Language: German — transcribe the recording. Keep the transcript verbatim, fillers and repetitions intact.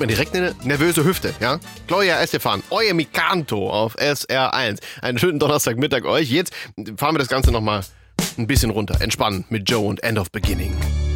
man direkt eine nervöse Hüfte, ja? Gloria Estefan, Oye Mi Canto auf S R eins. Einen schönen Donnerstagmittag euch. Jetzt fahren wir das Ganze nochmal ein bisschen runter. Entspannen mit Joe und End of Beginning.